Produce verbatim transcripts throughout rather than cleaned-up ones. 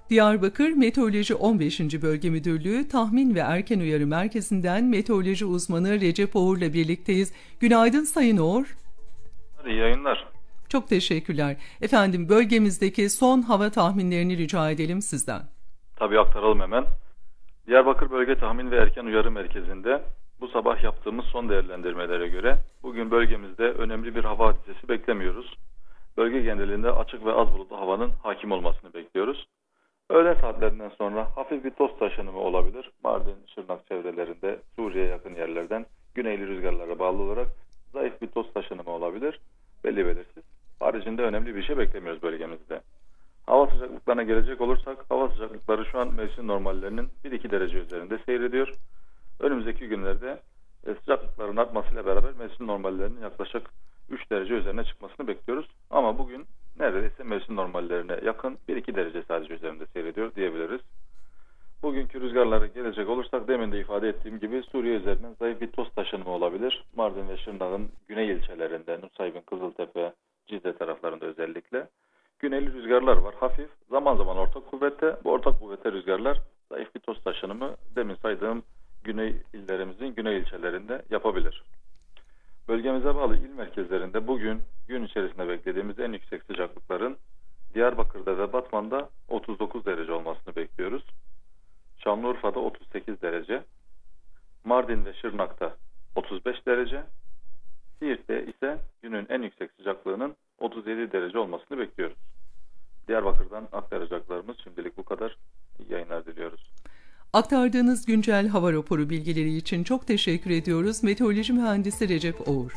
Diyarbakır Meteoroloji on beşinci. Bölge Müdürlüğü Tahmin ve Erken Uyarı Merkezi'nden meteoroloji uzmanı Recep Oğur'la birlikteyiz. Günaydın Sayın Oğur. İyi yayınlar. Çok teşekkürler. Efendim, bölgemizdeki son hava tahminlerini rica edelim sizden. Tabii, aktaralım hemen. Diyarbakır Bölge Tahmin ve Erken Uyarı Merkezi'nde bu sabah yaptığımız son değerlendirmelere göre bugün bölgemizde önemli bir hava hadisesi beklemiyoruz. Bölge genelinde açık ve az bulutlu havanın hakim olmasını bekliyoruz. Öğle saatlerinden sonra hafif bir toz taşınımı olabilir. Mardin, Şırnak çevrelerinde, Suriye'ye yakın yerlerden güneyli rüzgarlara bağlı olarak zayıf bir toz taşınımı olabilir. Belli belirsiz. Haricinde önemli bir şey beklemiyoruz bölgemizde. Hava sıcaklıklarına gelecek olursak, hava sıcaklıkları şu an mevsim normallerinin bir iki derece üzerinde seyrediyor. Önümüzdeki günlerde sıcaklıkların artmasıyla beraber mevsim normallerinin yaklaşık üç derece üzerine çıkmasını bekliyoruz. Ama bugün neredeyse mevsim normallerine yakın bir iki derece sadece üzerinde seyrediyor diyebiliriz. Bugünkü rüzgarlara gelecek olursak, demin de ifade ettiğim gibi Suriye üzerinden zayıf bir toz taşınımı olabilir. Mardin ve Şırnak'ın güney ilçelerinde, Nusaybin, Kızıltepe, Cizre taraflarında özellikle güneyli rüzgarlar var. Hafif, zaman zaman orta kuvvette. Bu orta kuvvette rüzgarlar zayıf bir toz taşınımı demin saydığım güney illerimizin güney ilçelerinde yapabilir. Bölgemize bağlı il merkezlerinde bugün gün içerisinde beklediğimiz en yüksek sıcaklıkların Diyarbakır'da ve Batman'da otuz dokuz derece olmasını bekliyoruz. Şanlıurfa'da otuz sekiz derece, Mardin ve Şırnak'ta otuz beş derece, Siirt'te ise günün en yüksek sıcaklığının otuz yedi derece olmasını bekliyoruz. Diyarbakır'dan aktaracaklarımız şimdilik bu kadar. İyi yayınlar diliyoruz. Aktardığınız güncel hava raporu bilgileri için çok teşekkür ediyoruz. Meteoroloji mühendisi Recep Oğur.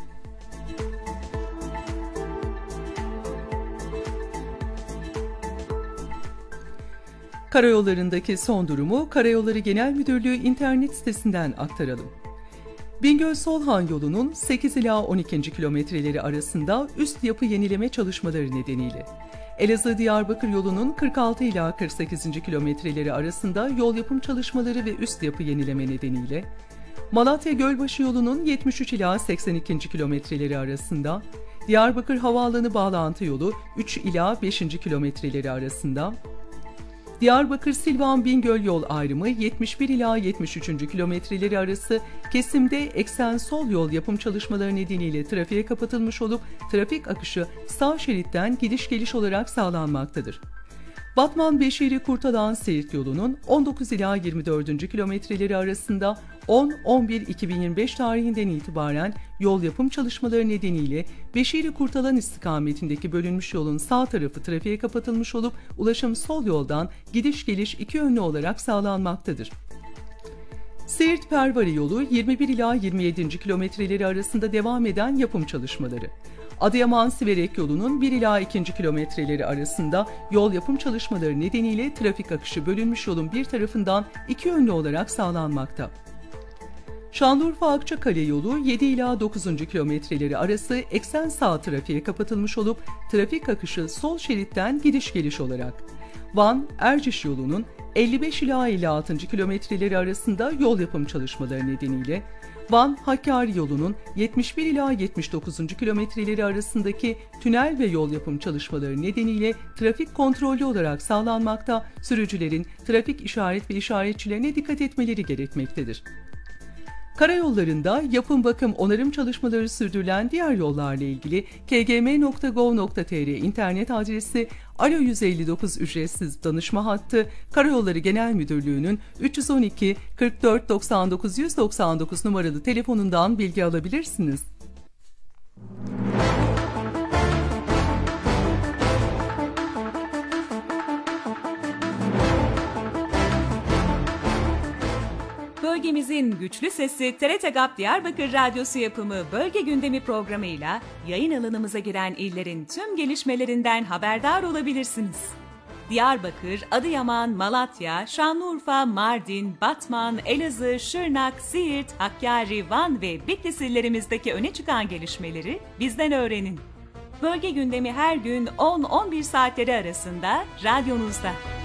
Karayollarındaki son durumu Karayolları Genel Müdürlüğü internet sitesinden aktaralım. Bingöl-Solhan yolunun sekiz ila on ikinci kilometreleri arasında üst yapı yenileme çalışmaları nedeniyle, Elazığ-Diyarbakır yolunun kırk altı ila kırk sekizinci kilometreleri arasında yol yapım çalışmaları ve üst yapı yenileme nedeniyle, Malatya-Gölbaşı yolunun yetmiş üç ila seksen ikinci kilometreleri arasında, Diyarbakır Havaalanı bağlantı yolu üç ila beşinci kilometreleri arasında, Diyarbakır-Silvan-Bingöl yol ayrımı yetmiş bir ila yetmiş üçüncü kilometreleri arası kesimde eksen sol yol yapım çalışmaları nedeniyle trafiğe kapatılmış olup trafik akışı sağ şeritten gidiş geliş olarak sağlanmaktadır. Batman-Beşiri-Kurtalan-Siirt yolunun on dokuz ila yirmi dördüncü kilometreleri arasında on on bir iki bin yirmi beş tarihinden itibaren yol yapım çalışmaları nedeniyle Beşiri-Kurtalan istikametindeki bölünmüş yolun sağ tarafı trafiğe kapatılmış olup ulaşım sol yoldan gidiş geliş iki yönlü olarak sağlanmaktadır. Siirt-Pervari yolu yirmi bir ila yirmi yedinci kilometreleri arasında devam eden yapım çalışmaları. Adıyaman-Siverek yolunun bir ila ikinci kilometreleri arasında yol yapım çalışmaları nedeniyle trafik akışı bölünmüş yolun bir tarafından iki yönlü olarak sağlanmakta. Şanlıurfa-Akçakale yolu yedi ila dokuzuncu kilometreleri arası eksen sağ trafiğe kapatılmış olup trafik akışı sol şeritten gidiş geliş olarak. Van-Erciş yolunun elli beş ila elli altıncı kilometreleri arasında yol yapım çalışmaları nedeniyle Van-Hakkari yolunun yetmiş bir ila yetmiş dokuzuncu kilometreleri arasındaki tünel ve yol yapım çalışmaları nedeniyle trafik kontrollü olarak sağlanmakta, sürücülerin trafik işaret ve işaretçilerine dikkat etmeleri gerekmektedir. Karayollarında yapım, bakım, onarım çalışmaları sürdürülen diğer yollarla ilgili k g m nokta gov nokta t r internet adresi, Alo yüz elli dokuz ücretsiz danışma hattı, Karayolları Genel Müdürlüğü'nün üç yüz on iki kırk dört doksan dokuz yüz doksan dokuz numaralı telefonundan bilgi alabilirsiniz. Bölgemizin güçlü sesi T R T GAP Diyarbakır Radyosu yapımı Bölge Gündemi programıyla yayın alanımıza giren illerin tüm gelişmelerinden haberdar olabilirsiniz. Diyarbakır, Adıyaman, Malatya, Şanlıurfa, Mardin, Batman, Elazığ, Şırnak, Siirt, Hakkari, Van ve Bitlis illerimizdeki öne çıkan gelişmeleri bizden öğrenin. Bölge Gündemi her gün on on bir saatleri arasında radyonuzda.